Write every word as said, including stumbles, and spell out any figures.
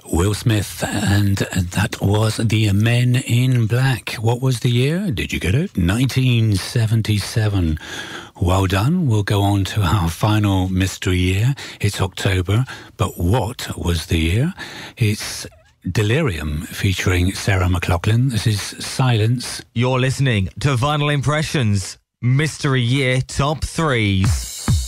Will Smith, and that was the Men in Black. What was the year? Did you get it? nineteen seventy-seven. Well done. We'll go on to our final mystery year. It's October, but what was the year? It's Delirium featuring Sarah McLachlan. This is Silence. You're listening to Vinyl Impressions Mystery Year Top Threes.